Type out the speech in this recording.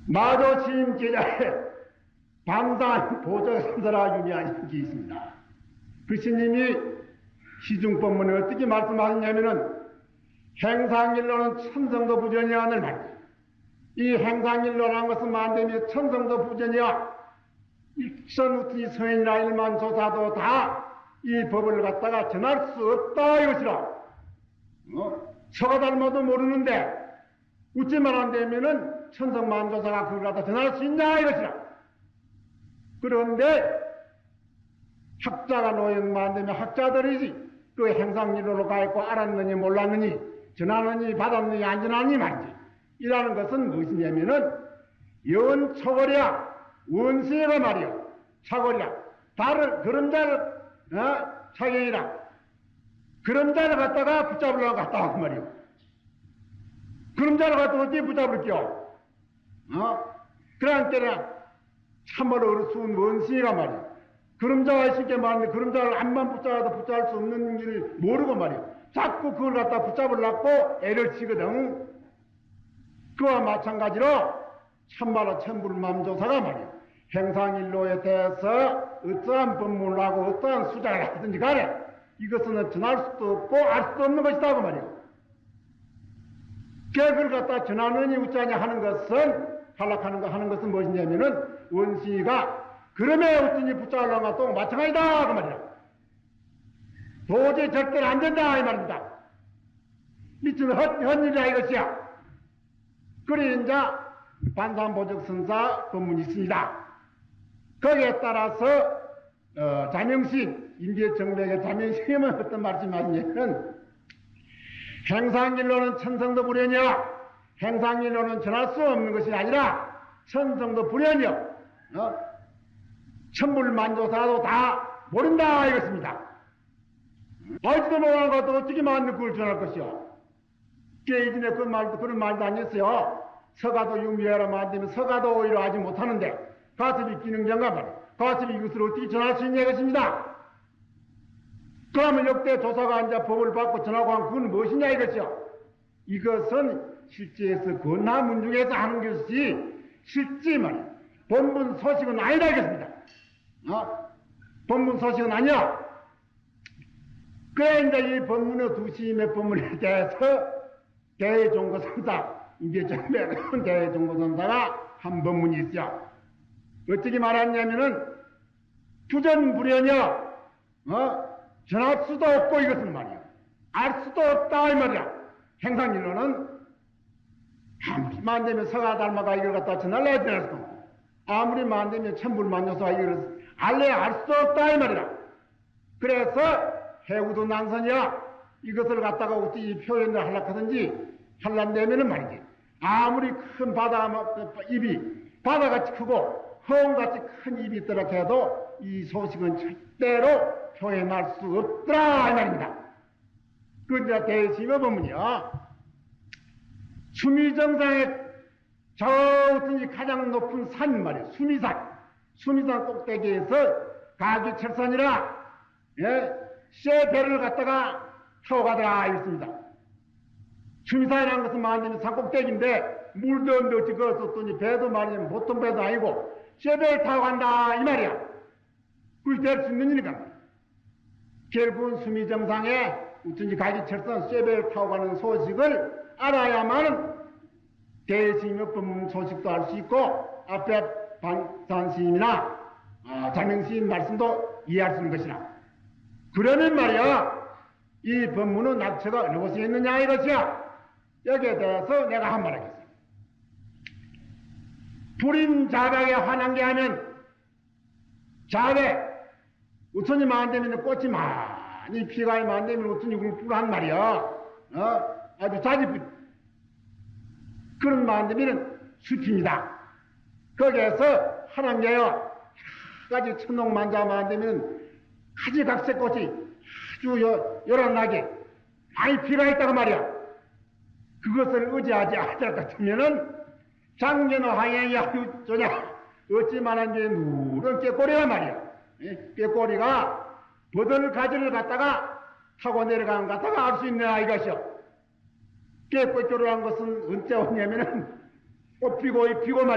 마조 시임 제자의 반산 보조선사라 유미한 게 있습니다. 그 스님이 시중법문에 어떻게 말씀하셨냐면은 행상일로는 천성도 부전이라는 말이에요. 이 행상일로라는 것은 만되면 천성도 부전이야. 일천우투니 서인이나 일만 조사도 다 이 법을 갖다가 전할 수 없다 이것이라. 서가 닮아도 모르는데 웃지만 안 되면은 천성만조사가 그걸 갖다 전할 수 있냐 이것이라. 그런데 학자가 노역만 되면 학자들이지 그 행상일로로 가 있고 알았느니 몰랐느니 전하느니 받았느니 안 전하느니 말이지. 이라는 것은 무엇이냐면은 연초거리야 원세가 말이야 차거리야 다른 그림자를 차경이라 그림자를 갖다가 붙잡으려고 갔다 하고 말이야. 그림자를 갖다가 어떻게 붙잡을게요? 그러니까 참으로 어리순 원세가 말이야. 그림자가 쉽게 말하는데 그림자를 암만 붙잡아도 붙잡을 수 없는 줄 모르고 말이야. 자꾸 그걸 갖다 붙잡으려고 애를 치거든. 그와 마찬가지로 참말로 천불만조사가 말이야. 행상일로에 대해서 어떠한 법문을 하고 어떠한 수작을 하든지 간에 이것은 전할 수도 없고 알 수도 없는 것이다 그 말이야. 그걸 갖다 전하느니 어쩌냐 하는 것은 탈락하는 거 하는 것은 무엇이냐면은 원시가 그러면 어쩐지 붙잡으려면 또 마찬가지다 그 말이야. 도저히 절대로 안 된다 이 말입니다. 미친 헛일이라 이것이야. 그래 이제 반산보적선사 법문이 있습니다. 거기에 따라서 자명신 인계정백의 자명신은 어떤 말씀하시냐면 행상일로는 천성도 불연이야. 행상일로는 전할 수 없는 것이 아니라 천성도 불연이요. 천불만조사도 다 모른다 이것입니다. 알지도 못하는 것도 어떻게 만든 그걸 전할 것이요. 예전에 그런 말도 아니었어요. 서가도 유미해라 만들면 서가도 오히려 하지 못하는데 가습이 기능장가 말이야. 가습이 이것을 어떻게 전할 수 있냐 이것입니다. 그러면 역대 조사가 이제 법을 받고 전하고 한 그건 무엇이냐 이것이요. 이것은 실제에서 건하문중에서 하는 것이 실제 말이야. 본문 소식은 아니다 이것입니다. 본문 소식은 아니야. 그래 이제 이 본문의 두 시임의 본문에 대해서 대종고선사 이제 전에 대종고선사가 한 법문이 있어. 어떻게 말하냐면은 부전불연이야. 전할 수도 없고 이것은 말이야. 알 수도 없다 이 말이야. 행상일로는 아무리 안 되면 서가 닮아가 이걸 갖다 전할래야 전할 수도 없고 아무리 안 되면 천불만조사가 이걸 알래야 알 수도 없다 이 말이야. 그래서 해우도 난선이야. 이것을 갖다가 어떻게 표현을 하려고 하든지 할란다면은 말이지. 아무리 큰 입이 바다같이 크고 허웅같이 큰 입이 있더라 해도 이 소식은 절대로 표현할 수 없더라 이 말입니다. 그 이제 대심의 법문이야. 수미정상의 저 어떤지 가장 높은 산 말이야. 수미산. 수미산 꼭대기에서 가기철산이라 쇠배를 갖다가 타고 가더라 이랬습니다. 수미산이라는 것은 만드는 산꼭대기인데 물도 없는데 어찌 걸었었더니 배도 말이면 보통 배도 아니고 쇠배를 타고 간다 이 말이야. 그걸 될 수 있는 일인가. 결국은 수미정상에 어쩐지 가기철산 쇠배를 타고 가는 소식을 알아야만 대스님의 법문 소식도 알 수 있고 앞에 반산스님이나 자명스님 말씀도 이해할 수 있는 것이라. 그러면 말이야 이 법문은 낙처가 어느 곳에 있느냐 이것이야. 여기에 대해서 내가 한 말 하겠습니다. 불인 자백에 화난 게 하면 자백 우천이 만되면 꽃이 많이 피가 만되면 우천이 울프한 말이야. 아주 자집빛 그런 만되면 숲입니다. 거기에서 화난 게요 가지 천옥만자 만되면 가지각색꽃이 아주 요란하게 많이 피가 있다고 말이야. 그것을 의지하지 않을 것 같으면은 장년의 항행이 아주 어찌만한 게 누런 꾀꼬리가 말이야. 꾀꼬리가 버들 가지를 갖다가 타고 내려가는 것 갖다가 알 수 있는 아이가시오. 꾀꼬리란 것은 언제 오냐면은 꽃 피고 이 피고